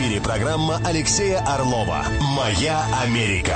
эфире программа Алексея Орлова «Моя Америка».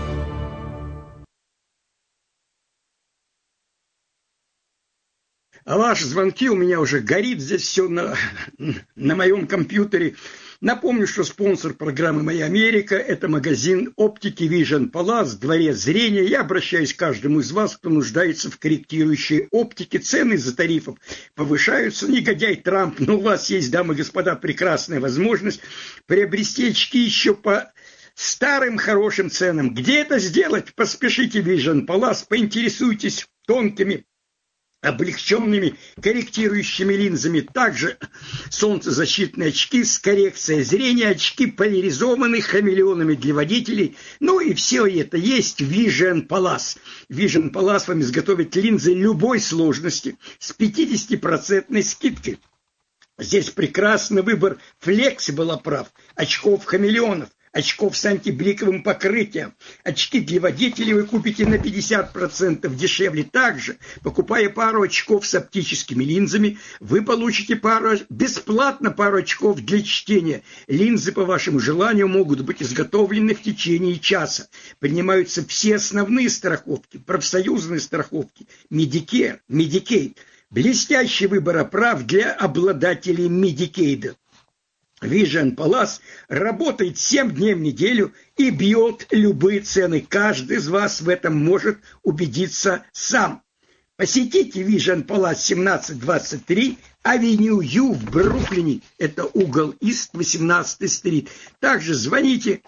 А ваши звонки у меня уже горит здесь все на моем компьютере. Напомню, что спонсор программы «Моя Америка» – это магазин оптики Vision Palace, дворец зрения. Я обращаюсь к каждому из вас, кто нуждается в корректирующей оптике. Цены из-за тарифов повышаются. Негодяй Трамп, но у вас есть, дамы и господа, прекрасная возможность приобрести очки еще по старым хорошим ценам. Где это сделать? Поспешите в Vision Palace, поинтересуйтесь тонкими облегченными корректирующими линзами, также солнцезащитные очки с коррекцией зрения, очки поляризованные хамелеонами для водителей. Ну и все это есть в Vision Palace. Vision Palace вам изготовит линзы любой сложности с 50% скидкой. Здесь прекрасный выбор Flexible оправ, очков хамелеонов, очков с антибликовым покрытием. Очки для водителей вы купите на 50% дешевле. Также, покупая пару очков с оптическими линзами, вы получите бесплатно пару очков для чтения. Линзы по вашему желанию могут быть изготовлены в течение часа. Принимаются все основные страховки, профсоюзные страховки, Medicare, Medicaid. Блестящий выбор оправ для обладателей Medicaid. Vision Palace работает 7 дней в неделю и бьет любые цены. Каждый из вас в этом может убедиться сам. Посетите Vision Palace 1723 Авеню Ю в Бруклине. Это угол Ист, 18-й стрит. Также звоните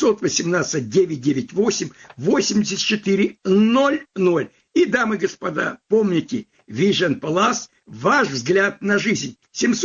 718-998-8400. И, дамы и господа, помните, Vision Palace – ваш взгляд на жизнь.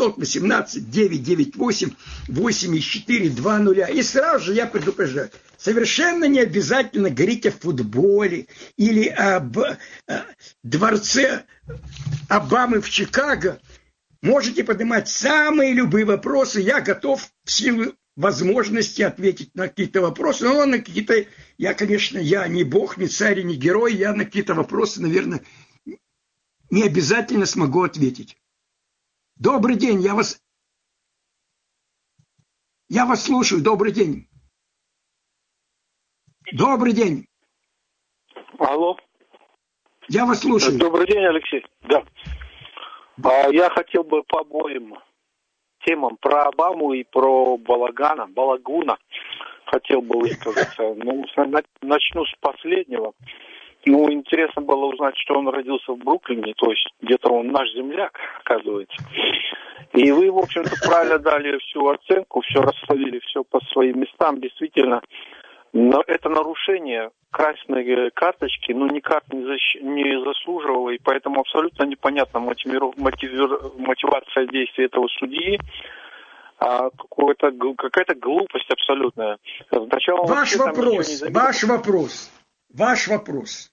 718-998-8420. И сразу же я предупреждаю, совершенно не обязательно говорить о футболе или об дворце Обамы в Чикаго. Можете поднимать самые любые вопросы. Я готов в силу возможности ответить на какие-то вопросы. Но на какие-то, я не бог, не царь, не герой. Я на какие-то вопросы, наверное, не обязательно смогу ответить. Добрый день, я вас слушаю. Добрый день. Добрый день. Алло. Я вас слушаю. Добрый день, Алексей. Да. Я хотел бы по обоим темам, про Обаму и про Балагуна, хотел бы высказаться. Начну с последнего. Интересно было узнать, что он родился в Бруклине, то есть где-то он наш земляк, оказывается. И вы, в общем-то, правильно дали всю оценку, все расставили, все по своим местам. Действительно, но это нарушение красной карточки, никак не заслуживало, и поэтому абсолютно непонятна мотивация действий этого судьи. Какая-то глупость абсолютная. Ваш вопрос. Вопрос.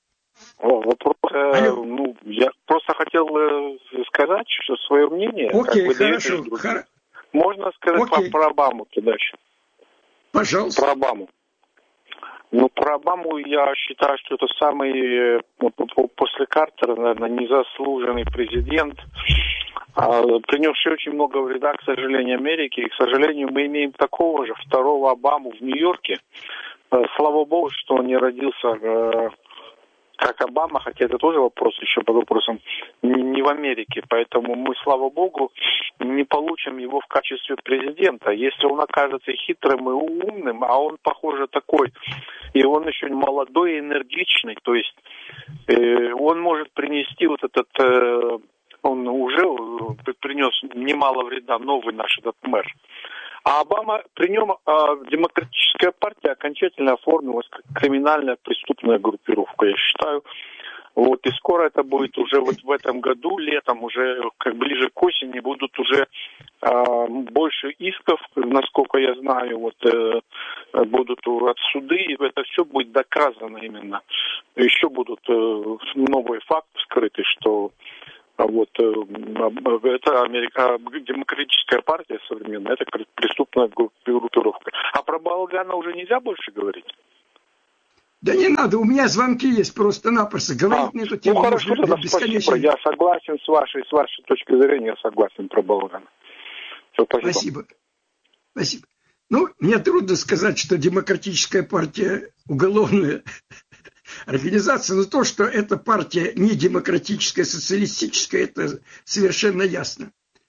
Я просто хотел сказать, что свое мнение. Окей, хорошо. Можно сказать про Обаму дальше? Пожалуйста. Про Обаму. Про Обаму я считаю, что это самый, после Картера, наверное, незаслуженный президент, принесший очень много вреда, к сожалению, Америке. И, к сожалению, мы имеем такого же второго Обаму в Нью-Йорке. Слава богу, что он не родился как Обама, хотя это тоже вопрос еще под вопросом, не в Америке. Поэтому мы, слава богу, не получим его в качестве президента. Если он окажется хитрым и умным, а он, похоже, такой, и он еще молодой и энергичный, то есть он может принести он уже принес немало вреда, новый наш этот мэр. А Обама, при нем демократическая партия окончательно оформилась как криминальная преступная группировка, я считаю. И скоро это будет уже в этом году, летом, уже ближе к осени, будут уже больше исков, насколько я знаю, будут от суды, и это все будет доказано именно. Еще будут новые факты вскрыты, что это демократическая партия современная, это преступная группировка. А про Балагана уже нельзя больше говорить? Да не надо, у меня звонки есть просто-напросто. Говорить на эту тему хорошо, тогда спасибо. Я согласен с вашей точки зрения, я согласен про Балагана. Все, спасибо. Спасибо. Спасибо. Ну, мне трудно сказать, что демократическая партия уголовная организация, но то, что эта партия не демократическая, социалистическая, это совершенно ясно.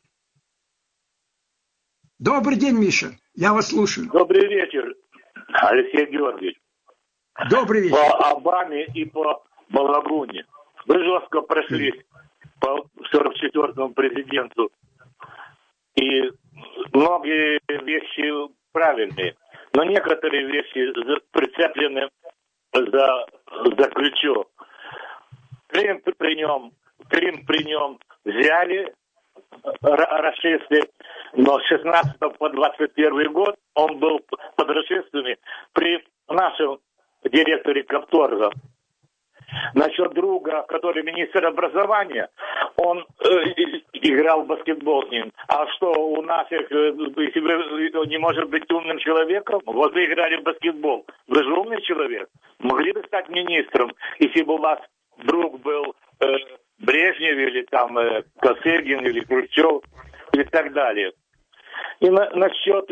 Добрый день, Миша. Я вас слушаю. Добрый вечер, Алексей Георгиевич. Добрый вечер. По Обаме и по Балагуне. Вы жестко прошлись по 44-му президенту. И многие вещи правильные. Но некоторые вещи прицеплены за крючок. Крым при нем взяли расисты, но с 16 по 21 год он был под расистами при нашем директоре Капторга. Насчет друга, который министр образования, он играл в баскетбол с ним. А что, у нас, если вы не может быть умным человеком, вот вы играли в баскетбол. Вы же умный человек. Могли бы стать министром, если бы у вас друг был Брежнев или там Косыгин или Хрущев и так далее. И насчет...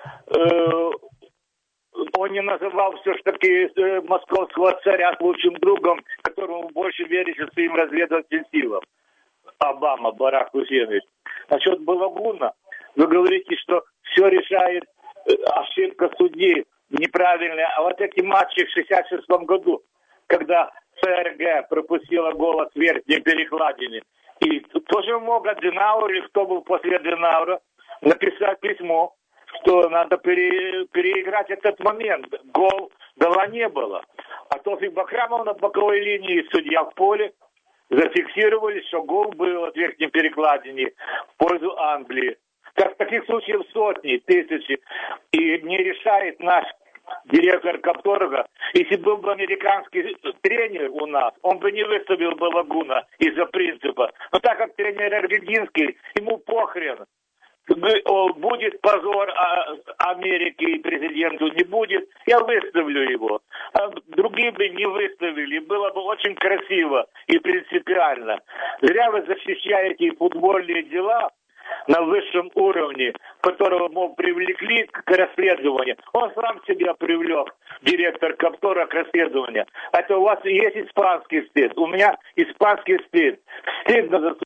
он не называл все-таки московского царя лучшим другом, которому больше верит своим разведывательным силам. Обама, Барак Хусейнович. Насчет Балагуна, вы говорите, что все решает ошибка судьи, неправильная. А вот эти матчи в 66 году, когда ФРГ пропустила гол от верхней перекладины, и тоже мог Аденауэр, или кто был после Аденауэра, написать письмо, что надо переиграть этот момент. Гол гола не было. А Тофик Бахрамов на боковой линии, судья в поле, зафиксировали, что гол был от верхней перекладины в пользу Англии. Таких случаев сотни, тысячи. И не решает наш директор Капторга. Если был бы американский тренер у нас, он бы не выставил Балагуна из-за принципа. Но так как тренер аргентинский, ему похрен. Будет позор Америки и президенту, не будет, я выставлю его. А другие бы не выставили, было бы очень красиво и принципиально. Зря вы защищаете футбольные дела на высшем уровне, которого мы привлекли к расследованию. Он сам себя привлек, директор Каптора, к расследованию. Это у вас есть испанский стыд, у меня испанский стыд. Стыдно за...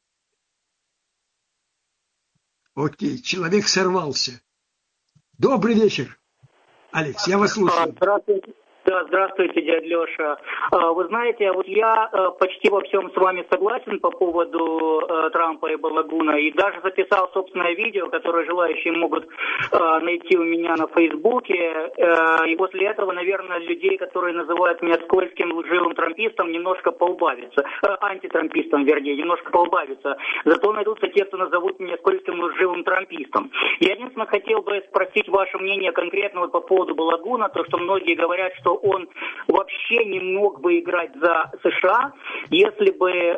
Окей, человек сорвался. Добрый вечер, Алекс, я вас слушаю. Здравствуйте. Да, здравствуйте, дядя Леша. Вы знаете, вот я почти во всем с вами согласен по поводу Трампа и Балагуна, и даже записал собственное видео, которое желающие могут найти у меня на Фейсбуке. И после этого, наверное, людей, которые называют меня скользким, лживым трампистом, немножко поубавится. Антитрампистом, вернее, немножко поубавится. Зато найдутся те, кто назовут меня скользким, лживым трампистом. Я единственно хотел бы спросить ваше мнение конкретно вот по поводу Балагуна, то, что многие говорят, что он вообще не мог бы играть за США, если бы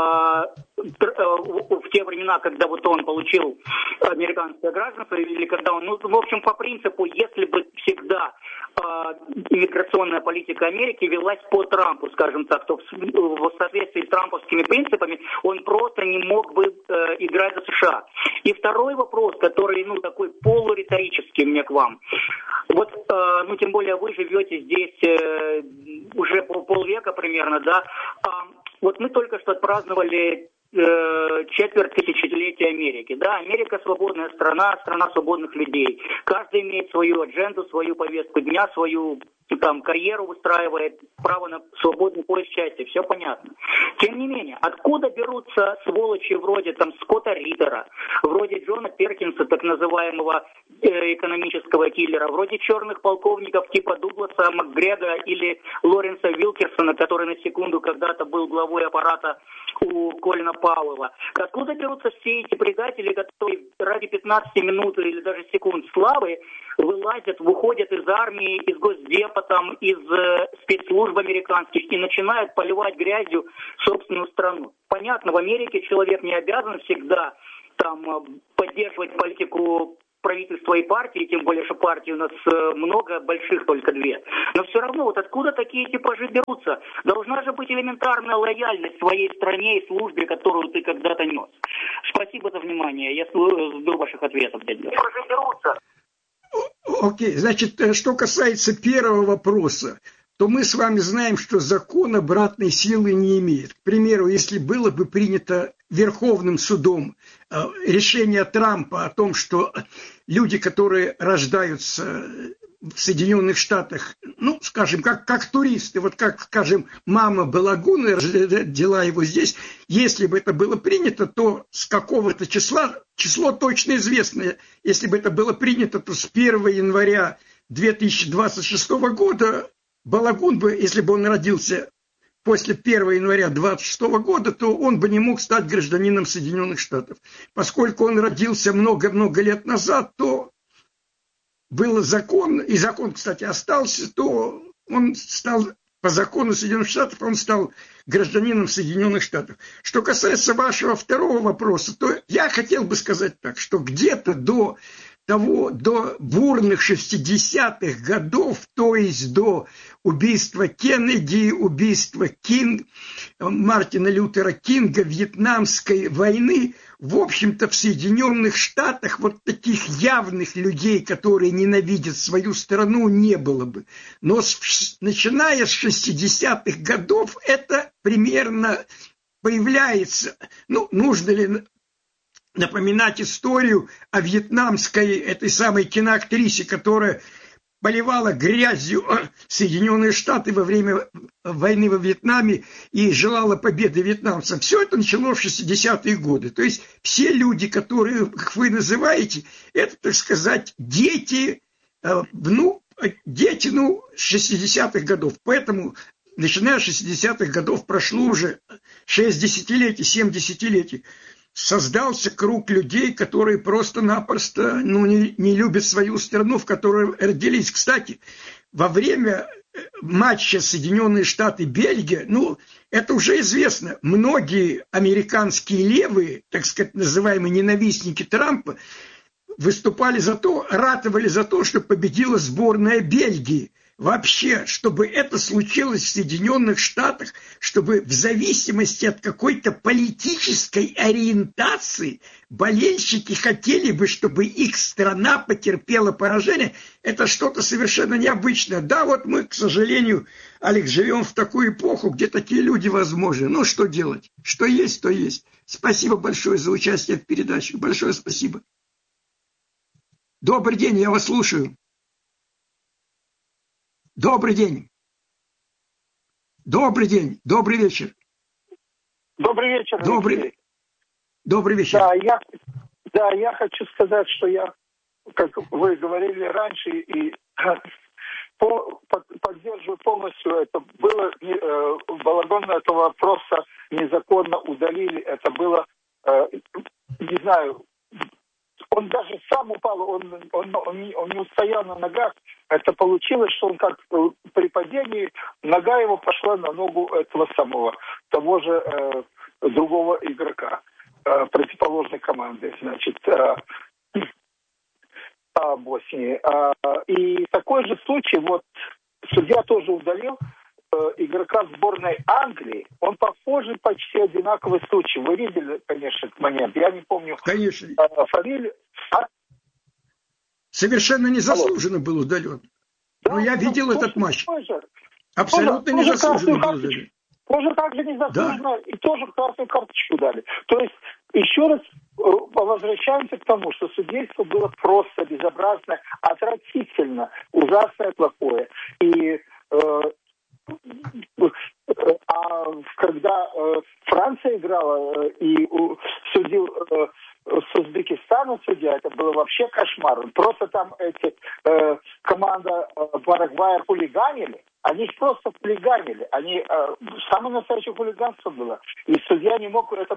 в те времена, когда вот он получил американское гражданство, или когда он, ну, в общем, по принципу, если бы всегда иммиграционная политика Америки велась по Трампу, скажем так, то в соответствии с трамповскими принципами он просто не мог бы играть за США. И второй вопрос, который, ну, такой полуриторический мне к вам. Вот, ну, тем более вы живете здесь уже полвека примерно, да. Вот мы только что отпраздновали четверть тысячелетия Америки. Да, Америка свободная страна, страна свободных людей. Каждый имеет свою адженду, свою повестку дня, свою там карьеру выстраивает, право на свободный поиск счастья, все понятно. Тем не менее, откуда берутся сволочи вроде там Скотта Риттера, вроде Джона Перкинса, так называемого экономического киллера, вроде черных полковников типа Дугласа Макгрегора или Лоренса Вилкерсона, который на секунду когда-то был главой аппарата у Колина Пауэлла. Откуда берутся все эти предатели, которые ради 15 минут или даже секунд славы вылазят, выходят из армии, из Госдепа, там, из спецслужб американских и начинают поливать грязью собственную страну? Понятно, в Америке человек не обязан всегда там поддерживать политику правительства и партии, тем более, что партий у нас много, больших только две. Но все равно, вот откуда такие типажи берутся? Должна же быть элементарная лояльность своей стране и службе, которую ты когда-то нес. Спасибо за внимание. Я жду ваших ответов, дядя. Типажи берутся. Окей, значит, что касается первого вопроса, то мы с вами знаем, что закон обратной силы не имеет. К примеру, если было бы принято Верховным судом решение Трампа о том, что люди, которые рождаются в Соединенных Штатах, ну, скажем, как туристы, вот как, скажем, мама Балагуна родила его здесь, если бы это было принято, то с какого-то числа, число точно известное, если бы это было принято, то с 1 января 2026 года Балагун бы, если бы он родился после 1 января 2026 года, то он бы не мог стать гражданином Соединенных Штатов. Поскольку он родился много-много лет назад, то был закон, и закон, кстати, остался, то он стал, по закону Соединенных Штатов, он стал гражданином Соединенных Штатов. Что касается вашего второго вопроса, то я хотел бы сказать так, что где-то до бурных 60-х годов, то есть до убийства Кеннеди, убийства Мартина Лютера Кинга, Вьетнамской войны, в общем-то, в Соединенных Штатах вот таких явных людей, которые ненавидят свою страну, не было бы. Но начиная с 60-х годов это примерно появляется. Ну, нужно ли напоминать историю о вьетнамской, этой самой киноактрисе, которая поливала грязью Соединенные Штаты во время войны во Вьетнаме и желала победы вьетнамцам. Все это началось в 60-е годы. То есть все люди, которые вы называете, это, так сказать, дети 60-х годов. Поэтому, начиная с 60-х годов, прошло уже 6 десятилетий, 7 десятилетий. Создался круг людей, которые просто-напросто не любят свою страну, в которой родились. Кстати, во время матча Соединенные Штаты-Бельгия, это уже известно, многие американские левые, так сказать, называемые ненавистники Трампа, ратовали за то, что победила сборная Бельгии. Вообще, чтобы это случилось в Соединенных Штатах, чтобы в зависимости от какой-то политической ориентации болельщики хотели бы, чтобы их страна потерпела поражение, это что-то совершенно необычное. Да, вот мы, к сожалению, Алекс, живем в такую эпоху, где такие люди возможны. Ну, что делать? Что есть, то есть. Спасибо большое за участие в передаче. Большое спасибо. Добрый день, я вас слушаю. Добрый день. Добрый день. Добрый вечер. Добрый вечер. Добрый вечер. Я хочу сказать, что я, как вы говорили раньше, и поддерживаю полностью это. Балагон этого просто незаконно удалили. Это было, не знаю, он даже сам упал, он не устоял на ногах. Это получилось, что он как при падении, нога его пошла на ногу этого самого, того же другого игрока, противоположной команды, значит, Боснии. И такой же случай, вот судья тоже удалил игрока сборной Англии, он похожий, почти одинаковый случай. Вы видели, конечно, этот момент. Я не помню фамилию. Совершенно незаслуженно был удален. Но я видел этот матч. Абсолютно незаслуженно был удален. Тоже так же незаслуженно, и тоже красную карточку дали. То есть, еще раз возвращаемся к тому, что судейство было просто безобразное, отвратительно, ужасное, плохое. И когда Франция играла и судил с Узбекистаном судья, это было вообще кошмар. Просто там команда Парагвая хулиганили. Они их просто хулиганили. Самое настоящее хулиганство было. И судья не мог это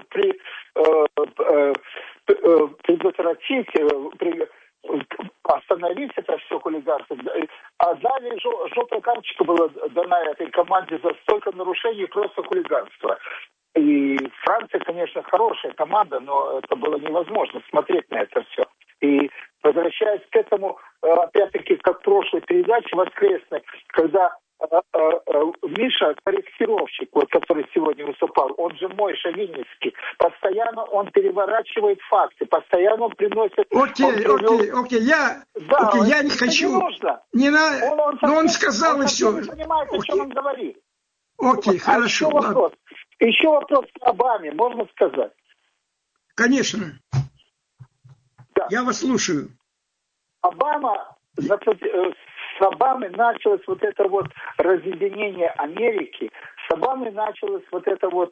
предотвратить, остановить это все хулиганство. А далее желтая карточка была дана этой команде за столько нарушений, просто хулиганство. И Франция, конечно, хорошая команда, но это было невозможно смотреть на это все. И возвращаясь к этому, опять-таки, как в прошлой передаче воскресной, когда Миша, корректировщик, вот, который сегодня выступал, он же мой Шавинецкий, постоянно он переворачивает факты, постоянно он приносит... Окей, я не хочу... Не нужно. Но он сказал и все. Он не понимает, о чем он говорит. Окей, хорошо. Еще вопрос к Обаме, можно сказать? Конечно. Да. Я вас слушаю. С Обамой началось вот это вот разъединение Америки, с Обамой началось вот это вот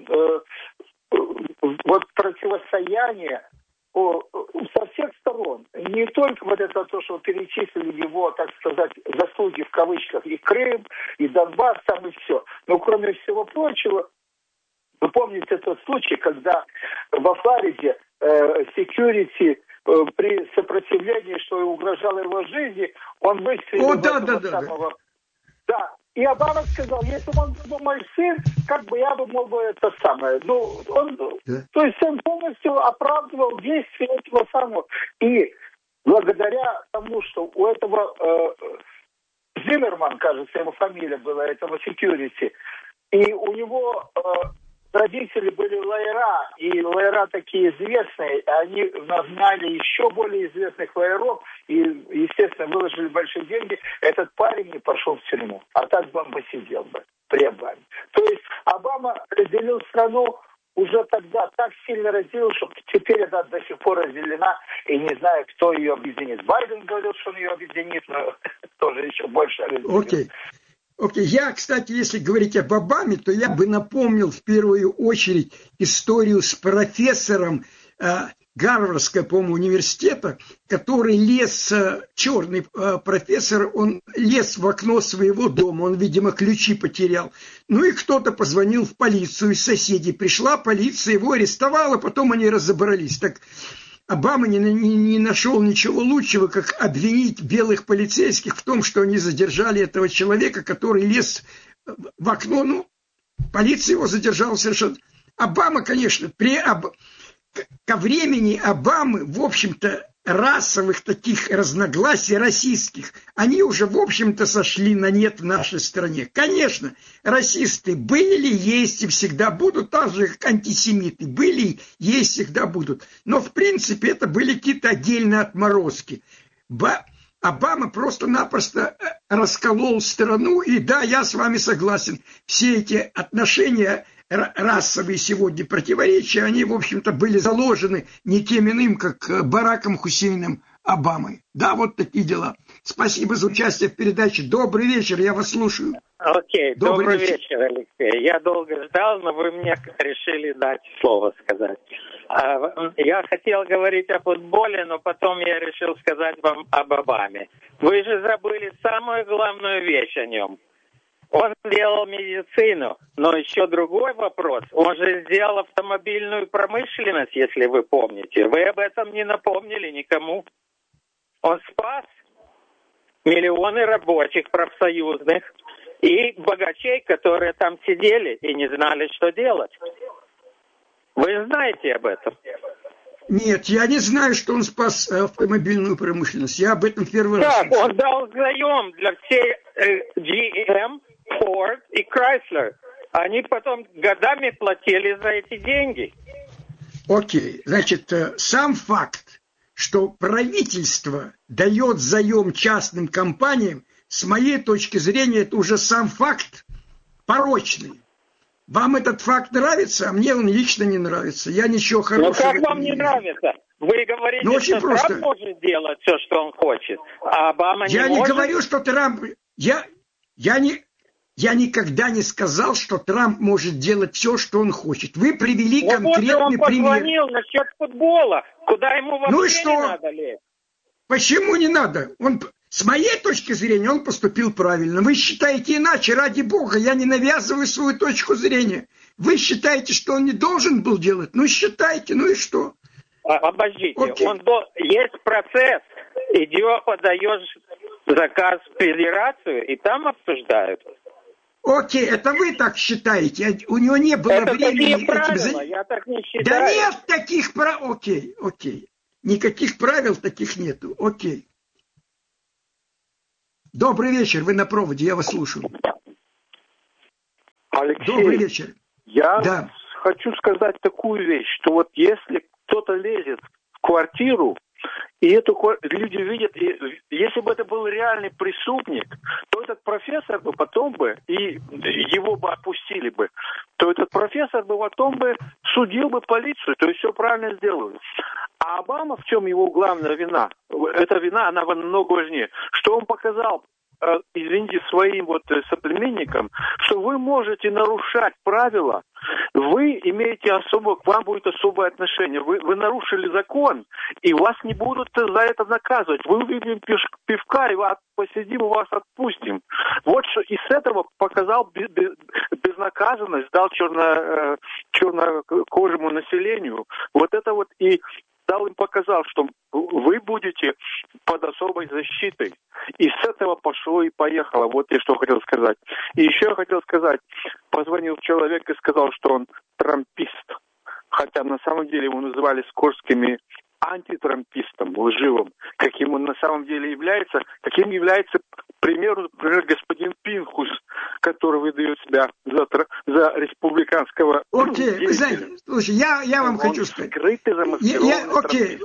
противостояние со всех сторон. Не только вот это то, что перечислили его, так сказать, заслуги в кавычках, и Крым, и Донбасс, там и все. Но кроме всего прочего, вы помните тот случай, когда во Флориде security при сопротивлении, что угрожало его жизни, он выстрелил самого... Да. И Обама сказал, если бы он был мой сын, как бы я бы мог бы это самое. То есть он полностью оправдывал действия этого самого. И благодаря тому, что у этого Зиммерман, кажется, его фамилия была, этого security, и у него... родители были лояра, и лояра такие известные, они нагнали еще более известных лояров, и, естественно, выложили большие деньги. Этот парень не пошел в тюрьму, а так бы он бы сидел бы при Обаме. То есть Обама разделил страну уже тогда, так сильно разделил, что теперь она до сих пор разделена, и не знаю, кто ее объединит. Байден говорил, что он ее объединит, но тоже еще больше разделил. Окей, я, кстати, если говорить об Обаме, то я бы напомнил в первую очередь историю с профессором Гарвардского, по-моему, университета, который лез, черный профессор, он лез в окно своего дома, он, видимо, ключи потерял. Ну и кто-то позвонил в полицию из соседей, пришла полиция, его арестовала, потом они разобрались. Так Обама не нашел ничего лучшего, как обвинить белых полицейских в том, что они задержали этого человека, который лез в окно. Ну, полиция его задержала совершенно. Обама, конечно, ко времени Обамы, в общем-то, расовых таких разногласий расистских, они уже, в общем-то, сошли на нет в нашей стране. Конечно, расисты были, есть и всегда будут, так же, как антисемиты были, есть, всегда будут. Но, в принципе, это были какие-то отдельные отморозки. Обама просто-напросто расколол страну, и да, я с вами согласен, все эти отношения расовые сегодня противоречия, они, в общем-то, были заложены никем иным, как Бараком Хусейном Обамой. Да, вот такие дела. Спасибо за участие в передаче. Добрый вечер, я вас слушаю. Окей, добрый вечер, Алексей. Я долго ждал, но вы мне решили дать слово сказать. Я хотел говорить о футболе, но потом я решил сказать вам об Обаме. Вы же забыли самую главную вещь о нем. Он сделал медицину, но еще другой вопрос. Он же сделал автомобильную промышленность, если вы помните. Вы об этом не напомнили никому. Он спас миллионы рабочих профсоюзных и богачей, которые там сидели и не знали, что делать. Вы знаете об этом? Нет, я не знаю, что он спас автомобильную промышленность. Я об этом первый раз слышу. Он дал заем для всей GM, Ford и Chrysler. Они потом годами платили за эти деньги. Окей, значит, сам факт, что правительство дает заем частным компаниям, с моей точки зрения, это уже сам факт порочный. Вам этот факт нравится, а мне он лично не нравится. Я ничего хорошего. Ну как вам не нравится? Вы говорите, что просто... Трамп может делать все, что он хочет, а Обама не может? Я не говорю, что Трамп... Я никогда не сказал, что Трамп может делать все, что он хочет. Вы привели конкретный пример. Он позвонил насчет футбола. Куда ему вообще не надо лезть? Почему не надо? С моей точки зрения, он поступил правильно. Вы считаете иначе, ради бога, я не навязываю свою точку зрения. Вы считаете, что он не должен был делать? Ну, считайте, ну и что? Обождите, есть процесс. Подаешь заказ в федерацию, и там обсуждают. Окей, это вы так считаете. У него не было времени. Это такие правила, я так не считаю. Да нет таких правил. Окей. Никаких правил таких нету. Окей. Добрый вечер, вы на проводе, я вас слушаю. Алексей, добрый вечер. Я хочу сказать такую вещь, что вот если кто-то лезет в квартиру, и люди видят, и если бы это был реальный преступник, то этот профессор бы потом бы, и его бы отпустили бы, то этот профессор бы потом бы судил бы полицию, то есть все правильно сделал. А Обама, в чем его главная вина? Эта вина, она намного важнее. Что он показал, извините, своим соплеменникам, что вы можете нарушать правила, вы имеете к вам будет особое отношение. Вы нарушили закон, и вас не будут за это наказывать. Вы выпьем пивка, и посидим, и вас отпустим. Вот что из этого показал безнаказанность, дал чернокожему населению. Вот это вот и дал им, показал, что вы будете под особой защитой. И с этого пошло и поехало. Вот я что хотел сказать. И еще я хотел сказать, позвонил человек и сказал, что он трампист. Хотя на самом деле его называли Скорскими антитрампистом, лживым. Каким он на самом деле является, каким является, к примеру, например, господин Пинхус, который выдает себя за республиканского Окей, вы знаете, слушай, я вам хочу сказать. Скрытый, замаскированный окей,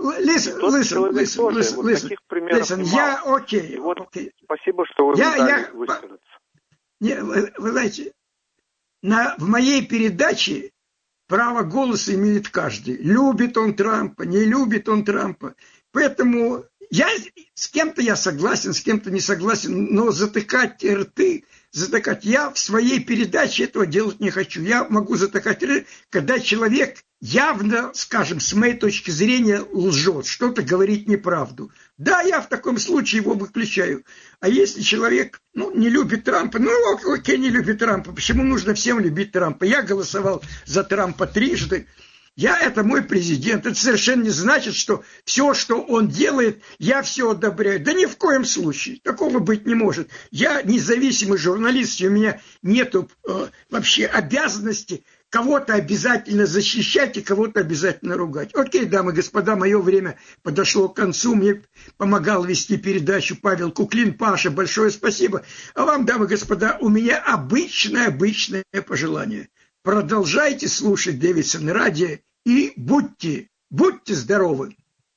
listen, окей. Спасибо, что вы дали высказаться. Вы знаете, в моей передаче право голоса имеет каждый. Любит он Трампа, не любит он Трампа. Поэтому с кем-то я согласен, с кем-то не согласен, но затыкать рты, я в своей передаче этого делать не хочу. Я могу затыкать рты, когда человек явно, скажем, с моей точки зрения лжет, что-то говорит неправду. Да, я в таком случае его выключаю. А если человек, не любит Трампа, окей, не любит Трампа, почему нужно всем любить Трампа? Я голосовал за Трампа трижды. Это мой президент. Это совершенно не значит, что все, что он делает, я все одобряю. Да ни в коем случае. Такого быть не может. Я независимый журналист, и у меня нету вообще обязанности кого-то обязательно защищать и кого-то обязательно ругать. Окей, дамы и господа, мое время подошло к концу. Мне помогал вести передачу Павел Куклин. Паша, большое спасибо. А вам, дамы и господа, у меня обычное пожелание. Продолжайте слушать Дэвидсон радио и будьте здоровы.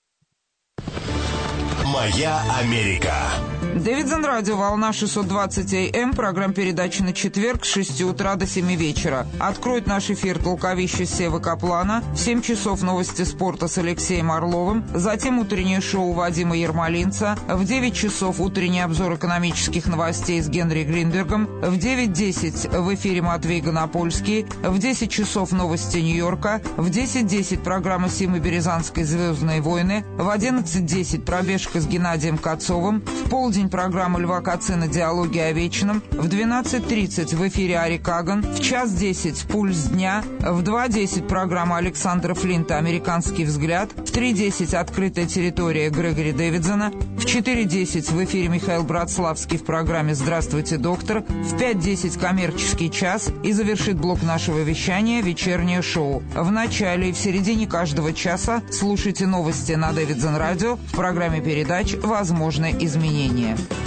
Моя Америка. Дэвидсон радио, волна 620 АМ, программа передачи на четверг с 6 утра до 7 вечера. Откроет наш эфир толковище Севы Каплана, в 7 часов новости спорта с Алексеем Орловым, затем утреннее шоу Вадима Ермолинца, в 9 часов утренний обзор экономических новостей с Генри Гринбергом, в 9:10 в эфире Матвей Гонопольский, в 10 часов новости Нью-Йорка, в 10:10 программа Симы Березанской «Звездные войны», в 11:10 пробежка с Геннадием Кацовым, в полдень программа Льва Кацина «Диалоги о вечном», в 12:30 в эфире Ари Каган, в 1:10 «Пульс дня», в 2:10 программа Александра Флинта «Американский взгляд», в 3:10 «Открытая территория» Грегори Дэвидсона, в 4:10 в эфире Михаил Братславский в программе «Здравствуйте, доктор», в 5:10 «Коммерческий час» и завершит блок нашего вещания «Вечернее шоу». В начале и в середине каждого часа слушайте новости на Дэвидсон радио в программе передач «Возможны изменения».